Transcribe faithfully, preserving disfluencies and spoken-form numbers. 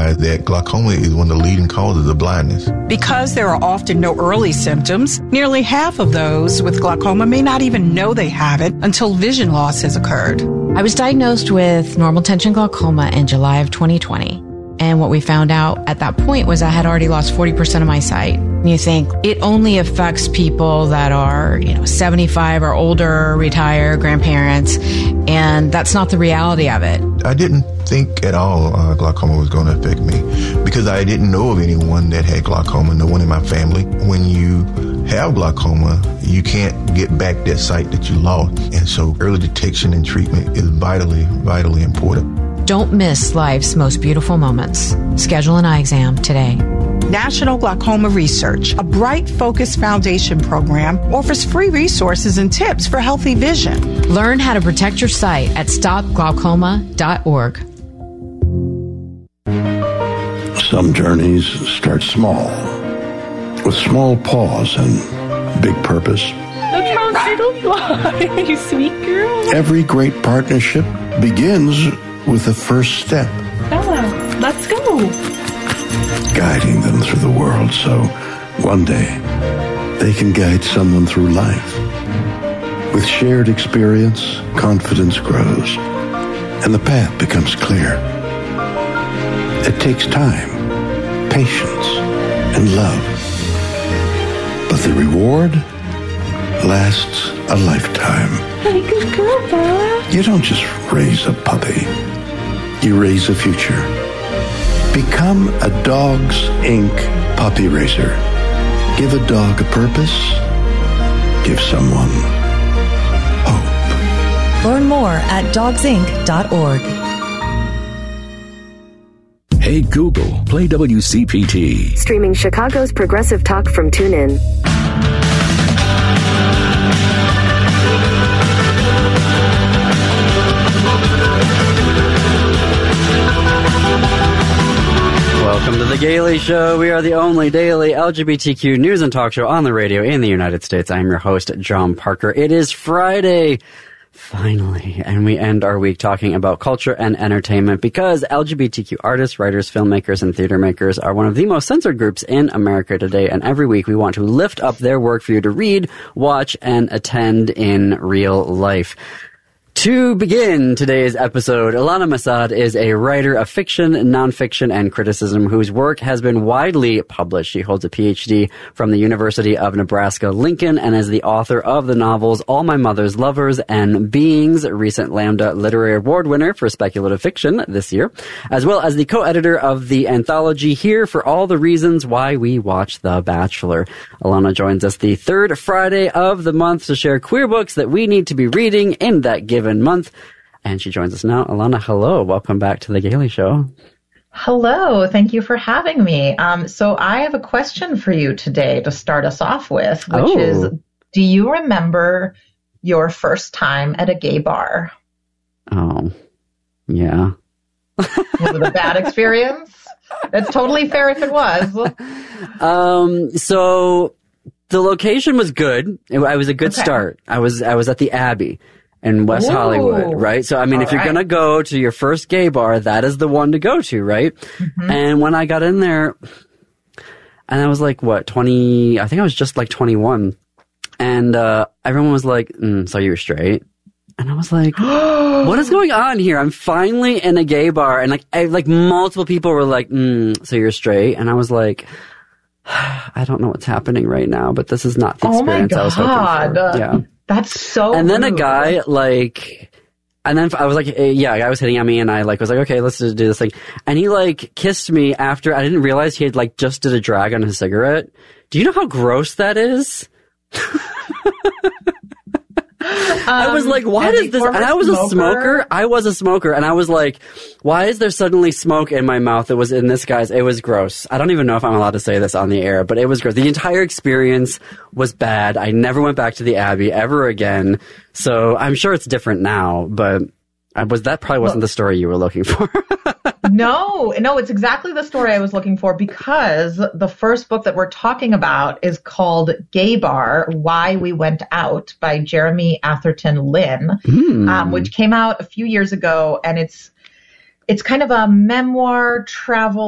realized that glaucoma is one of the leading causes of blindness. Because there are often no early symptoms, nearly half of those with glaucoma may not even know they have it until vision loss has occurred. I was diagnosed with normal tension glaucoma in July of twenty twenty. And what we found out at that point was I had already lost forty percent of my sight. And you think it only affects people that are, you know, seventy-five or older, retired, grandparents. And that's not the reality of it. I didn't think at all uh, glaucoma was going to affect me because I didn't know of anyone that had glaucoma, no one in my family. When you have glaucoma, you can't get back that sight that you lost. And so early detection and treatment is vitally, vitally important. Don't miss life's most beautiful moments. Schedule an eye exam today. National Glaucoma Research, a Bright Focus Foundation program, offers free resources and tips for healthy vision. Learn how to protect your sight at stop glaucoma dot org. Some journeys start small, with small pause and big purpose. Look how little fly, sweet girl. Every great partnership begins with the first step. Bella, let's go. Guiding them through the world so one day they can guide someone through life. With shared experience, confidence grows, and the path becomes clear. It takes time, patience, and love. But the reward lasts a lifetime. Hey, good girl, Bella. You don't just raise a puppy. You raise a future. Become a Dogs Incorporated puppy raiser. Give a dog a purpose. Give someone hope. Learn more at dogs inc dot org. Hey Google, play W C P T. Streaming Chicago's progressive talk from TuneIn. Welcome to The Gailey Show. We are the only daily L G B T Q news and talk show on the radio in the United States. I'm your host, John Parker. It is Friday, finally, and we end our week talking about culture and entertainment because L G B T Q artists, writers, filmmakers, and theater makers are one of the most censored groups in America today, and every week we want to lift up their work for you to read, watch, and attend in real life. To begin today's episode, Ilana Masad is a writer of fiction, nonfiction, and criticism whose work has been widely published. She holds a P H D from the University of Nebraska-Lincoln and is the author of the novels All My Mother's Lovers and Beings, a recent Lambda Literary Award winner for speculative fiction this year, as well as the co-editor of the anthology Here for All the Reasons Why We Watch The Bachelor. Ilana joins us the third Friday of the month to share queer books that we need to be reading in that given month, and she joins us now. Ilana, hello. Welcome back to The Gailey Show. Hello. Thank you for having me. Um, so I have a question for you today to start us off with, which oh. is, do you remember your first time at a gay bar? Oh, yeah. Was it a bad experience? That's totally fair if it was. Um, so the location was good. It, I was a good okay. start. I was, I was at the Abbey in West Ooh. Hollywood, right? So, I mean, All if you're right. going to go to your first gay bar, that is the one to go to, right? Mm-hmm. And when I got in there, and I was like, what, twenty, I think I was just like twenty-one. And uh, everyone was like, mm, so you're straight? And I was like, what is going on here? I'm finally in a gay bar. And like, I, like multiple people were like, mm, so you're straight? And I was like, I don't know what's happening right now, but this is not the experience I was hoping for. Yeah. That's so And then rude. a guy, like, and then I was like, yeah, a guy was hitting on me, and I, like, was like, okay, let's do this thing. And he, like, kissed me after, I didn't realize he had, like, just did a drag on his cigarette. Do you know how gross that is? Um, I was like, why does this, and I was smoker? a smoker, I was a smoker, and I was like, why is there suddenly smoke in my mouth that was in this guy's, it was gross. I don't even know if I'm allowed to say this on the air, but it was gross. The entire experience was bad. I never went back to the Abbey ever again, so I'm sure it's different now, but I was, that probably wasn't the story you were looking for. No, no, it's exactly the story I was looking for, because the first book that we're talking about is called Gay Bar, Why We Went Out by Jeremy Atherton Lynn, mm. um, which came out a few years ago. And it's it's kind of a memoir travel